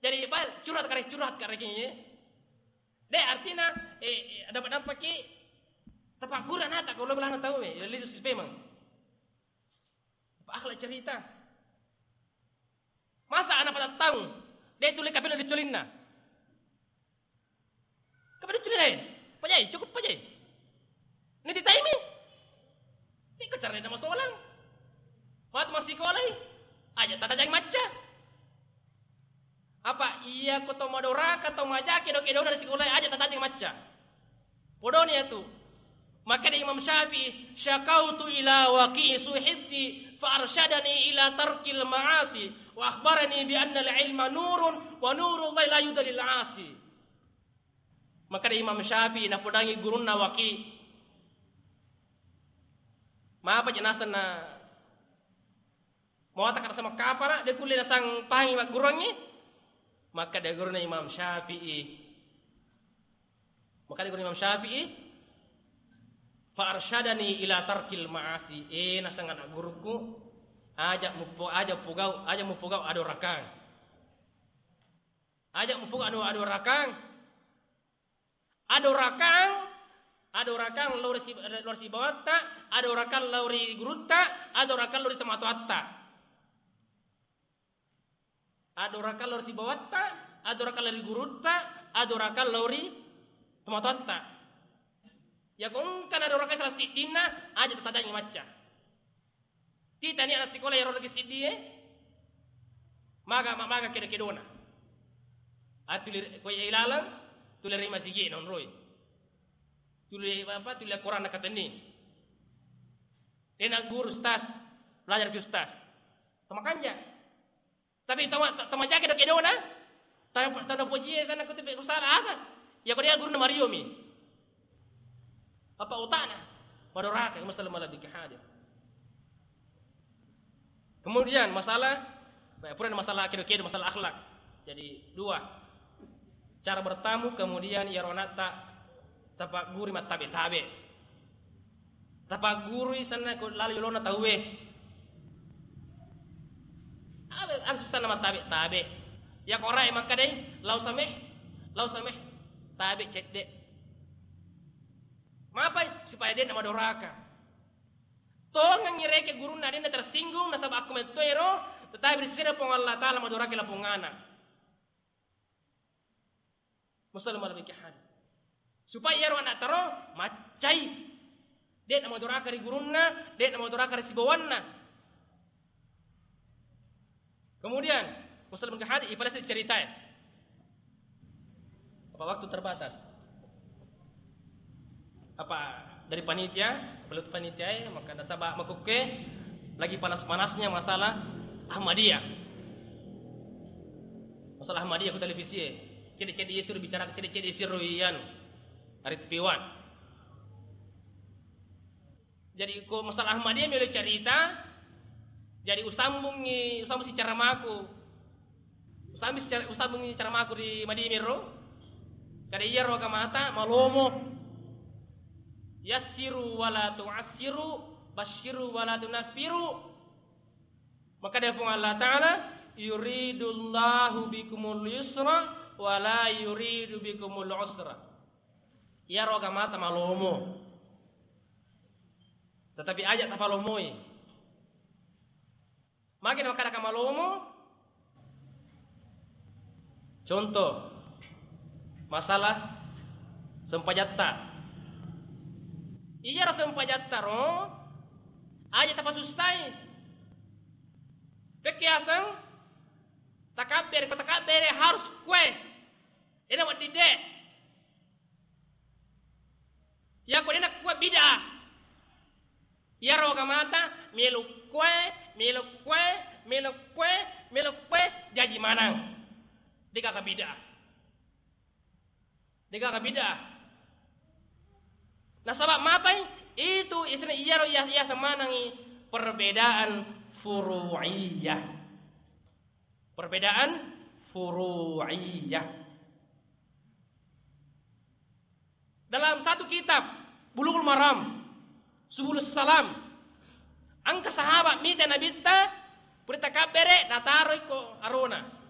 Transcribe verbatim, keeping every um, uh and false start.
Jadi apa? Curhat karek curhat karek ini. Deh artinya eh dapat dapat ki tapak gura nata kalau belah tahu eh lisu memang. Apa akhlak cerita. Masa anak pada tahu dia tulis kapel di colinna. Kapel colin eh. Pajai cukup pajai. Ini di time. Ikut cari nama soalan. Waktu masih kolai aja tata jang maca. Apa iya ko to madora ka to maja kedo kedo dari sekolah aja tata jang maca. Bodohnya tu. Maka Imam Syafi'i syakautu ila waqi'i suhibbi fa arsyadani ila tarkil ma'asi wa akhbarani bi anna al-ilma nurun wa nurullahi la yudlil 'asi. Maka Imam Syafi'i na podangi gurunna waqi. Maapa jenasan na mau tak sama kapara dia kuliah sang pangi mak gurunnya. Maka dia guruna Imam Syafi'i. Maka dia guruna Imam Syafi'i fa arsyadani ila tarkil ma'asi. Eh nasang anak guruku ajak mupo aja pugau aja mupugau ado rakang. Ajak mupugau ado ado rakang. Ado rakang, ado rakang lauri si lauri si bawata, ado rakang lauri gurutta, ado rakang lauri tamato atta. Ado rakang lauri si bawata, ado rakang lauri gurutta, ado rakang lauri tamato atta. Ya kung kan ada orang kesal sidina aja tetadanya maca. Tita ni anak sekolah yang orang kesidie, maga maga kira kedona. Atulir kau ilalang, tulir masih gini non roy. Tulir apa? Tulir Quran nak kata ni. Enak guru stas, belajar ke stas. Tamakanja. Tapi tama tamaja kira kedona. Tahu tahu puji sana kau tipe usaha apa? Ya kau dia guru nama Mariomi. Apa utana madoraka masalah malah hadir. Kemudian masalah pura masalah kira-kira masalah akhlak. Jadi dua cara bertamu, kemudian yaronata tapak guri mat tabe tabe. Tapak guri sana ko lalu yolona tawe. Abe ansu sana mat tabe tabe. Ya korai makadai lau sameh lau sameh tabe cedde. Mapa supaya dia nama doraka. Tongang ngireke guru na dia tersinggung nasab aku metero, tetapi disini pong Allah Taala madoraka la pongana. Musallam lebih kehad. Supaya yaro anak taro macai. Dia nama doraka ri gurunna, dia nama doraka ri sibawanna. Kemudian musallam kehad ipalas cerita ya. Apa waktu terbatas? Apa dari panitia, belut panitia, maka nasabah makuke lagi panas-panasnya masalah Ahmadiyah. Masalah Ahmadiyah ku televisi. Cedi-cedi isir bicara cedi-cedi isir ruian arit piwan. Jadi ko masalah Ahmadiyah mele cerita. Jadi usambungi usambung si cara maku. Usambung si cara usambungi cara maku di Madimiro. Kada iya roga mata malomo. Yassiru wala tu'assiru, basyiru wala tunaffiru. Maka dia pun Allah Ta'ala yuridullahu bikumul yusra wala yuridu bikumul usra. Ya roga mata malomo. Tetapi ajak tapalomoi. Makin makada kamalomo. Contoh masalah sempajatta. Iya rasa sempajatta aja tapa susai. Pekiasang takabere ko takabere harus kue. Ina wat dide. Ya ko ina kue bida. Ya roga mata melu kue, melu kue, melu kue, melu kue jaji manang. Dika ka bida. Dika ka bida. Nah sabab mapai itu isna iyaro ya ya semanangi perbedaan furu'iyah. Perbedaan furu'iyah. Dalam satu kitab Bulughul Maram Subulus Salam angka sahabat mita nabitta berita kabere nataro ko arona.